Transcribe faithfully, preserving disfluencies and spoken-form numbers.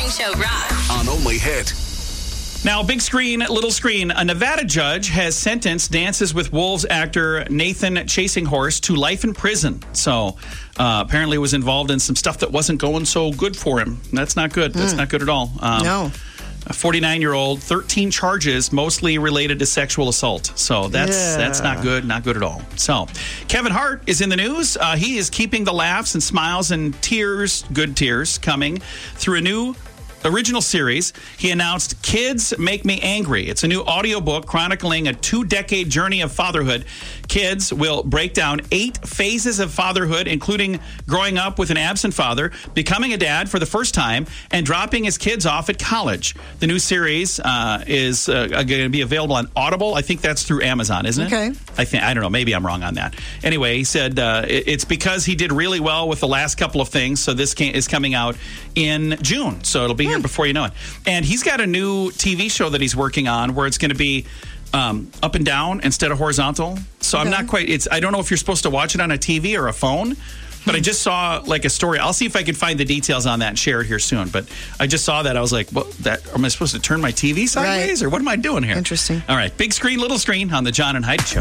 Morning Show rocks. On Only Hit. Now, big screen, little screen. A Nevada judge has sentenced Dances with Wolves actor Nathan Chasinghorse to life in prison. So, uh, apparently was involved in some stuff that wasn't going so good for him. That's not good. That's Mm. not good at all. Um, no. A forty-nine-year-old, thirteen charges, mostly related to sexual assault. So that's Yeah. that's not good, not good at all. So Kevin Hart is in the news. Uh, he is keeping the laughs and smiles and tears, good tears, coming through a new original series. He announced Kids Make Me Angry. It's a new audiobook chronicling a two-decade journey of fatherhood. Kids will break down eight phases of fatherhood, including growing up with an absent father, becoming a dad for the first time, and dropping his kids off at college. The new series uh, is uh, going to be available on Audible. I think that's through Amazon, isn't it? Okay. I think I don't know. Maybe I'm wrong on that. Anyway, he said uh, it, it's because he did really well with the last couple of things. So this can, is coming out in June. So it'll be here before you know it. And he's got a new T V show that he's working on where it's going to be um, up and down instead of horizontal. So I'm Okay. not quite. It's I don't know if you're supposed to watch it on a T V or a phone. But I just saw like a story. I'll see if I can find the details on that and share it here soon. But I just saw that. I was like, "What? That am I supposed to turn my T V sideways, Right. or what am I doing here?" Interesting. All right, big screen, little screen on the John and Heidi Show.